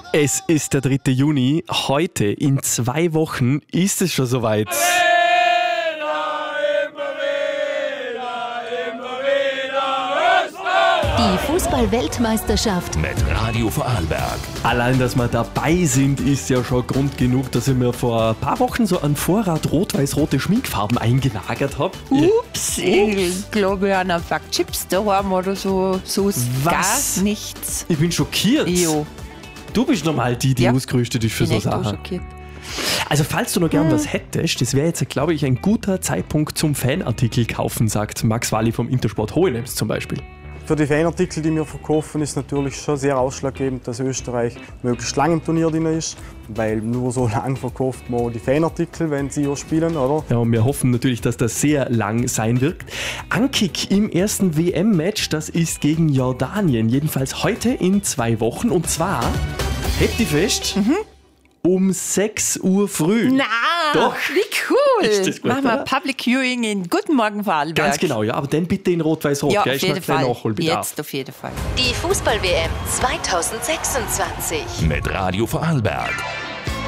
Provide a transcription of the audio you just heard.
Es ist der 3. Juni. Heute, in 2 Wochen, ist es schon soweit. Die Fußball-Weltmeisterschaft Mit Radio Vorarlberg. Allein, dass wir dabei sind, ist ja schon Grund genug, dass ich mir vor ein paar Wochen so einen Vorrat rot-weiß-rote Schminkfarben eingelagert habe. Ups, ich glaube an ein Pack Chips daheim oder so. So ist Was? gar nichts. Ich bin schockiert. Jo, Du bist normal die Ja. ausgerüstet ist für bin so echt auch Sachen. schockiert. Also falls du noch gern was hättest, das wäre jetzt, glaube ich, ein guter Zeitpunkt zum Fanartikel kaufen, sagt Max Walli vom Intersport Hohenems zum Beispiel. Für die Fanartikel, die wir verkaufen, ist natürlich schon sehr ausschlaggebend, dass Österreich möglichst lange im Turnier drin ist, weil nur so lange verkauft man die Fanartikel, wenn sie auch spielen, oder? Ja, und wir hoffen natürlich, dass das sehr lang sein wird. Ankick im ersten WM-Match, das ist gegen Jordanien, jedenfalls heute in 2 Wochen. Und zwar, hebt die fest, um 6 Uhr früh. Na, Doch. wie cool. Ist das gut, Machen wir oder? Public Viewing in Guten Morgen Vorarlberg. Ganz genau, ja, aber dann bitte in Rot-Weiß-Rot, Ja, gell? auf Ist noch jeden ein kleiner Fall. Nachholbedarf. Jetzt auf jeden Fall. Die Fußball-WM 2026. Mit Radio Vorarlberg.